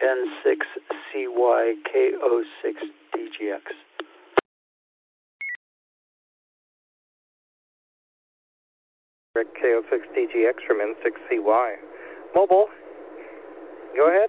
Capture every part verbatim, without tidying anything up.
N six C Y K O six D G X. Rick K O six D G X from N six C Y. Mobile, go ahead.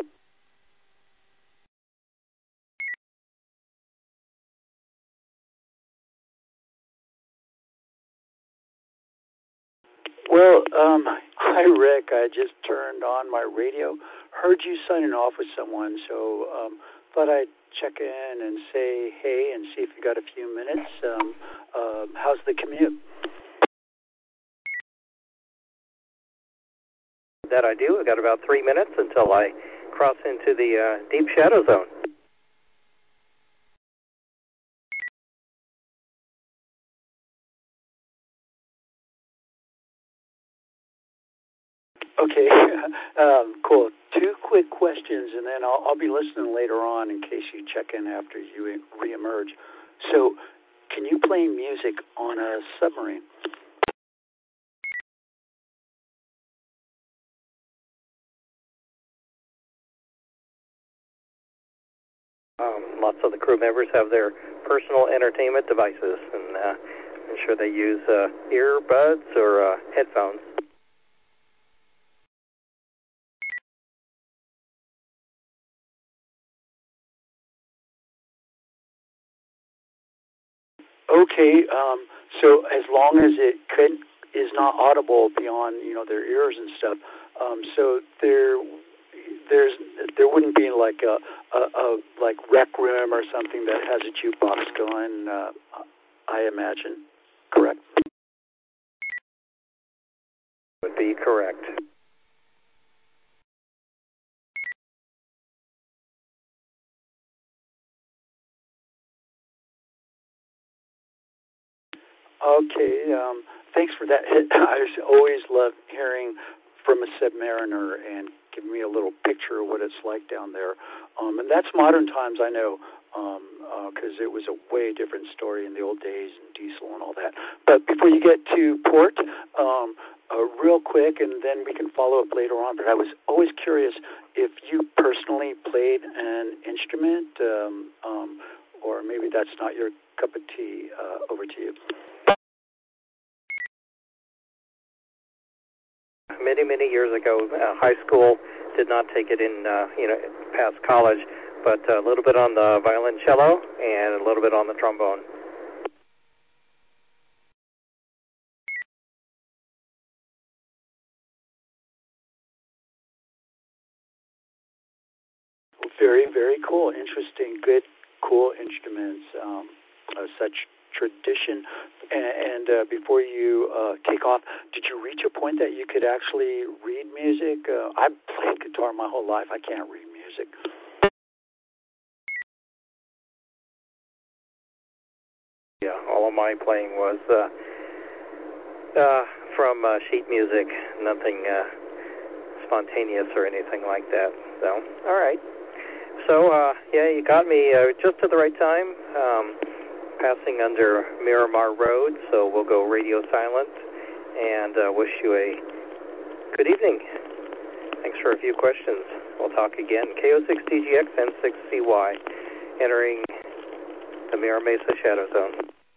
Well, um, hi, Rick. I just turned on my radio, heard you signing off with someone, so um, thought I'd check in and say hey and see if you got a few minutes. Um, uh, how's the commute? That I do. I've got about three minutes until I cross into the uh, deep shadow zone. Okay, um, cool. Two quick questions, and then I'll, I'll be listening later on in case you check in after you reemerge. So, can you play music on a submarine? Um, lots of the crew members have their personal entertainment devices, and uh, I'm sure they use uh, earbuds or uh, headphones. Okay, um, so as long as it could, is not audible beyond, you know, their ears and stuff, um, so there, there's, there wouldn't be like a, a, a like rec room or something that has a jukebox going. Uh, I imagine, correct? Would be correct. Okay, um, thanks for that. I always love hearing from a submariner and giving me a little picture of what it's like down there. Um, and that's modern times, I know, because um, uh, it was a way different story in the old days and diesel and all that. But before you get to port, um, uh, real quick, and then we can follow up later on, but I was always curious if you personally played an instrument, um, um, or maybe that's not your cup of tea. Uh, over to you. Many, many years ago, uh, high school did not take it in, uh, you know, past college, but a little bit on the violoncello and a little bit on the trombone. Very, very cool. Interesting. Good, cool instruments. Um, uh, such tradition. And, and uh, before you uh, take off, did you reach a point that you could actually read music? Uh, I've played guitar my whole life. I can't read music. Yeah, all of my playing was uh, uh, from uh, sheet music, nothing uh, spontaneous or anything like that. So, all right. So, uh, yeah, you got me uh, just at the right time, um, passing under Miramar Road, so we'll go radio silent and uh, wish you a good evening. Thanks for a few questions. We'll talk again. K O six D G X N six C Y, entering the Mira Mesa Shadow Zone.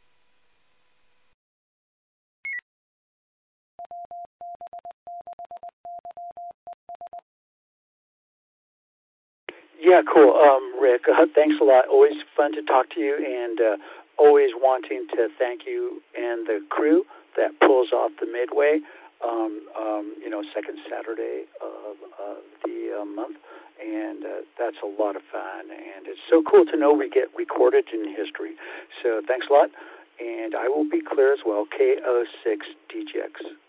Yeah, cool. Um, Rick, uh, thanks a lot. Always fun to talk to you, and uh, always wanting to thank you and the crew that pulls off the Midway, um, um, you know, second Saturday of, of the uh, month. And uh, that's a lot of fun, and it's so cool to know we get recorded in history. So thanks a lot, and I will be clear as well, K O six D G X.